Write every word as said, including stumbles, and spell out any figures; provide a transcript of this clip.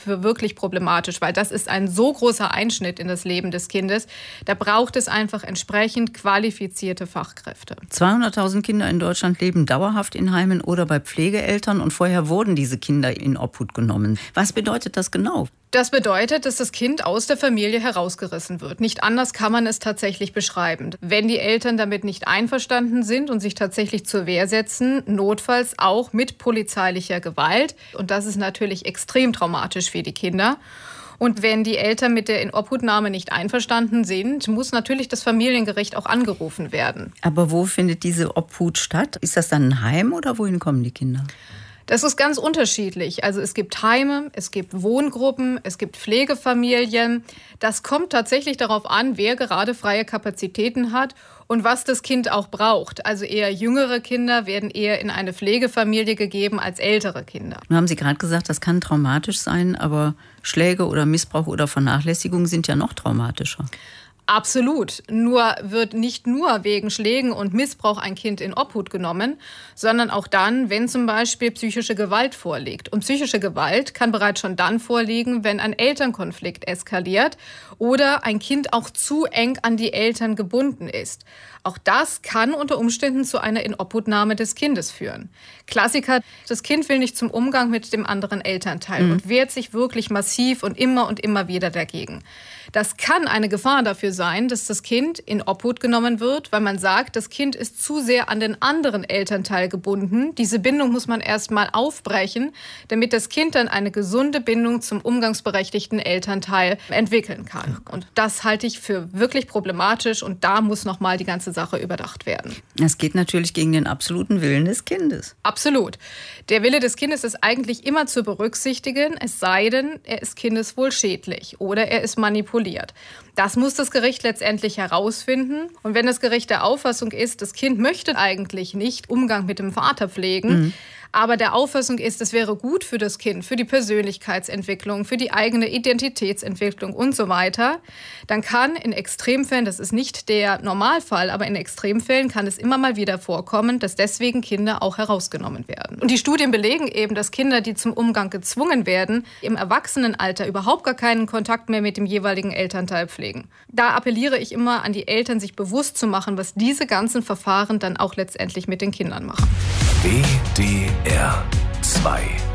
für wirklich problematisch, weil das ist ein so großer Einschnitt in das Leben des Kindes. Da braucht es einfach entsprechend qualifizierte Fachkräfte. zweihunderttausend Kinder in Deutschland leben dauerhaft in Heimen oder bei Pflegeeltern und vorher wurden diese Kinder in Obhut genommen. Was bedeutet das genau? Das bedeutet, dass das Kind aus der Familie herausgerissen wird. Nicht anders kann man es tatsächlich beschreiben. Wenn die Eltern damit nicht einverstanden sind und sich tatsächlich zur Wehr setzen, notfalls auch mit polizeilicher Gewalt. Und das ist natürlich extrem traumatisch für die Kinder. Und wenn die Eltern mit der Inobhutnahme nicht einverstanden sind, muss natürlich das Familiengericht auch angerufen werden. Aber wo findet diese Obhut statt? Ist das dann ein Heim oder wohin kommen die Kinder? Das ist ganz unterschiedlich. Also es gibt Heime, es gibt Wohngruppen, es gibt Pflegefamilien. Das kommt tatsächlich darauf an, wer gerade freie Kapazitäten hat und was das Kind auch braucht. Also eher jüngere Kinder werden eher in eine Pflegefamilie gegeben als ältere Kinder. Nun haben Sie gerade gesagt, das kann traumatisch sein, aber Schläge oder Missbrauch oder Vernachlässigung sind ja noch traumatischer. Absolut. Nur wird nicht nur wegen Schlägen und Missbrauch ein Kind in Obhut genommen, sondern auch dann, wenn zum Beispiel psychische Gewalt vorliegt. Und psychische Gewalt kann bereits schon dann vorliegen, wenn ein Elternkonflikt eskaliert oder ein Kind auch zu eng an die Eltern gebunden ist. Auch das kann unter Umständen zu einer Inobhutnahme des Kindes führen. Klassiker, das Kind will nicht zum Umgang mit dem anderen Elternteil mhm. und wehrt sich wirklich massiv und immer und immer wieder dagegen. Das kann eine Gefahr dafür sein, dass das Kind in Obhut genommen wird, weil man sagt, das Kind ist zu sehr an den anderen Elternteil gebunden. Diese Bindung muss man erst mal aufbrechen, damit das Kind dann eine gesunde Bindung zum umgangsberechtigten Elternteil entwickeln kann. Und das halte ich für wirklich problematisch und da muss noch mal die ganze Sache überdacht werden. Das geht natürlich gegen den absoluten Willen des Kindes. Absolut. Der Wille des Kindes ist eigentlich immer zu berücksichtigen, es sei denn, er ist kindeswohlschädlich oder er ist manipuliert. Das muss das Gericht letztendlich herausfinden. Und wenn das Gericht der Auffassung ist, das Kind möchte eigentlich nicht Umgang mit dem Vater pflegen, mhm. aber der Auffassung ist, es wäre gut für das Kind, für die Persönlichkeitsentwicklung, für die eigene Identitätsentwicklung und so weiter, dann kann in Extremfällen, das ist nicht der Normalfall, aber in Extremfällen kann es immer mal wieder vorkommen, dass deswegen Kinder auch herausgenommen werden. Und die Studien belegen eben, dass Kinder, die zum Umgang gezwungen werden, im Erwachsenenalter überhaupt gar keinen Kontakt mehr mit dem jeweiligen Elternteil pflegen. Da appelliere ich immer an die Eltern, sich bewusst zu machen, was diese ganzen Verfahren dann auch letztendlich mit den Kindern machen. W D R zwei